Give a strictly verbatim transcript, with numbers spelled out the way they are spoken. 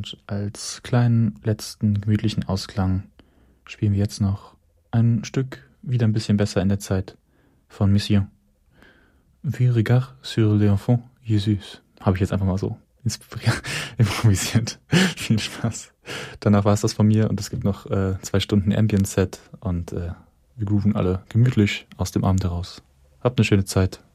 Und als kleinen letzten gemütlichen Ausklang spielen wir jetzt noch ein Stück wieder ein bisschen besser in der Zeit von Mission. Wie Regard sur l'enfant Jésus. Habe ich jetzt einfach mal so improvisiert. Viel Spaß. Danach war es das von mir und es gibt noch äh, zwei Stunden Ambient-Set und äh, wir grooven alle gemütlich aus dem Abend heraus. Habt eine schöne Zeit.